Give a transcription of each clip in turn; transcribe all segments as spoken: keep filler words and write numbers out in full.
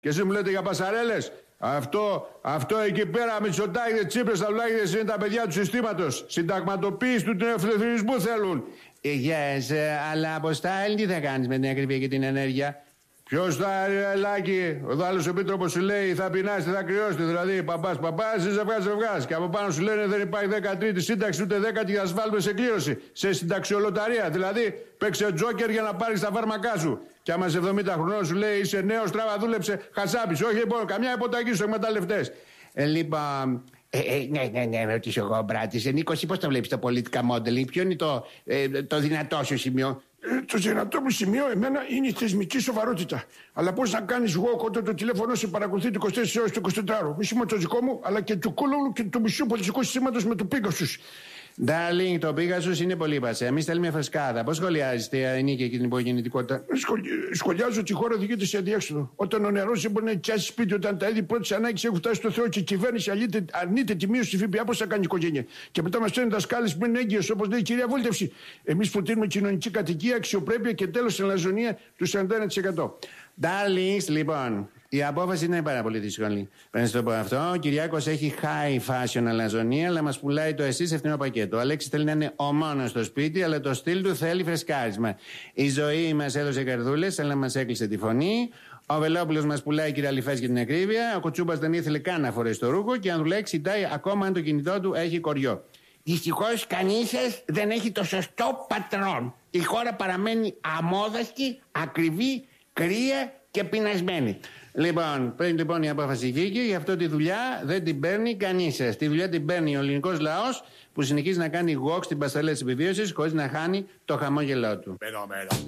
Και εσείς μου λέτε για πασαρέλες. Αυτό, αυτό εκεί πέρα, Μητσοτάκη, Τσίπρας, Σταυλάκηδες είναι τα παιδιά του συστήματος. Συνταγματοποίηση του ευθυνισμού θέλουν. Ε, yes, αλλά Αποστάλη, τι θα κάνεις με την ακρίβεια και την ενέργεια? Ποιος θα, Ελάκη, ο άλλος επίτροπος σου λέει θα πεινάσετε, θα κρυώσετε. Δηλαδή, παπάς, παπάς, είσαι ζευγάς, ζευγάς. Και από πάνω σου λένε δεν υπάρχει δεκατρίτη σύνταξη, ούτε δέκατη για να βάλουμε σε κλήρωση. Σε συνταξιολοταρία. Δηλαδή, παίξε τζόκερ για να πάρεις τα φάρμακά σου. Και άμα σε εβδομήντα χρονών σου λέει είσαι νέος, τράβα, δούλεψε, χασάπης. Όχι, λοιπόν, καμιά υποταγή στους εκμεταλλευτές. Ε, λοιπόν. Ε, ε, ναι, ναι, ναι, ρωτήσω εγώ, μπράτης. Ε, Νίκος, πώς το βλέπεις το political modeling, ποιο είναι το, ε, το δυνατό σου σημείο? Ε, το δυνατό μου σημείο εμένα είναι η θεσμική σοβαρότητα. Αλλά πώς να κάνεις walk όταν το τηλέφωνο σε παρακολουθεί είκοσι τέσσερις ώρες το εικοσιτετράωρο. Μη μόνο το δικό μου, αλλά και του κούλου και του μισού πολιτικού συστήματος με του Πίγκασους. Darling, το Πίγκασους είναι πολύ πασέ. Εμείς θέλουμε φρεσκάδα. Πώς σχολιάζετε η νίκη και την υπογεννητικότητα? Σχολ... Σχολιάζω ότι η χώρα οδηγείται σε αδιέξοδο. Όταν ο νερός δεν μπορεί να νοικιάσει σπίτι, όταν τα είδη πρώτη ανάγκη έχουν φτάσει στο Θεό και η κυβέρνηση αρνείται, αρνείται τη μείωση τη ΦΠΑ, πώς θα κάνει η οικογένεια? Και μετά μας στέλνουν δασκάλες που είναι έγκυες, όπως λέει η κυρία Βούλτευση. Εμείς προτείνουμε κοινωνική κατοικία, αξιοπρέπεια και τέλος ελαζονία του σαράντα ένα τοις εκατό. Darlings, λοιπόν, η απόφαση είναι πάρα πολύ δύσκολη. Πρέπει να το πω αυτό. Ο Κυριάκος έχει high fashion αλαζονία, αλλά μας πουλάει το εσείς ευθυνό πακέτο. Ο Αλέξης θέλει να είναι ο μόνος στο σπίτι, αλλά το στυλ του θέλει φρεσκάρισμα. Η ζωή μας έδωσε καρδούλες, αλλά μας έκλεισε τη φωνή. Ο Βελόπουλος μας πουλάει κυραλιφές για την ακρίβεια. Ο Κουτσούμπας δεν ήθελε καν να φορέσει το ρούχο και αν δουλέξει, ζητάει ακόμα αν το κινητό του έχει κοριό. Δυστυχώς κανείς σας δεν έχει το σωστό πατρόν. Η χώρα παραμένει αμόδαστη, ακριβή, κρύα και πεινασμένη. Λοιπόν, πριν λοιπόν η απόφαση βγήκε, γι' αυτό τη δουλειά δεν την παίρνει κανείς σας. Τη δουλειά την παίρνει ο ελληνικός λαός που συνεχίζει να κάνει walk στην πασταλέ της επιβίωσης χωρίς να χάνει το χαμόγελό του. Μέρα, μέρα.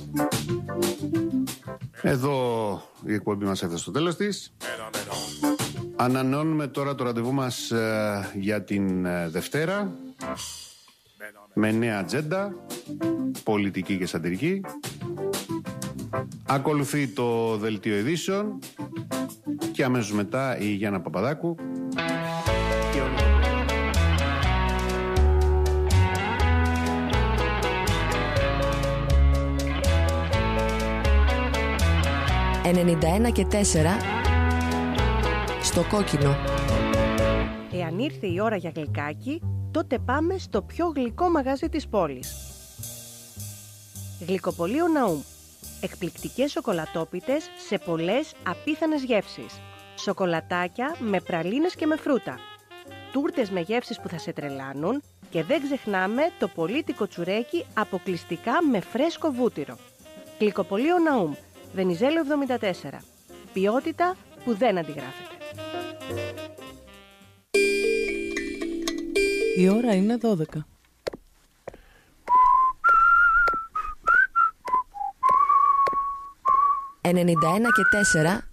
Εδώ η εκπομπή μας έφτασε στο τέλος της. Μέρα, μέρα. Ανανεώνουμε τώρα το ραντεβού μας ε, για την ε, Δευτέρα. Μέρα, μέρα. Με νέα ατζέντα, πολιτική και σατυρική. Ακολουθεί το δελτίο ειδήσεων και αμέσως μετά η Γιάννα Παπαδάκου. ενενήντα ένα και τέσσερα στο κόκκινο. Εάν ήρθε η ώρα για γλυκάκι, τότε πάμε στο πιο γλυκό μαγαζί της πόλης. Γλυκοπωλείο Ναούμ. Εκπληκτικές σοκολατόπιτες σε πολλές απίθανες γεύσεις. Σοκολατάκια με πραλίνες και με φρούτα. Τούρτες με γεύσεις που θα σε τρελάνουν και δεν ξεχνάμε το πολύτικο τσουρέκι αποκλειστικά με φρέσκο βούτυρο. Γλυκοπωλείο Ναούμ, Βενιζέλο εβδομήντα τέσσερα. Ποιότητα που δεν αντιγράφεται. Η ώρα είναι δώδεκα. ενενήντα ένα και τέσσερα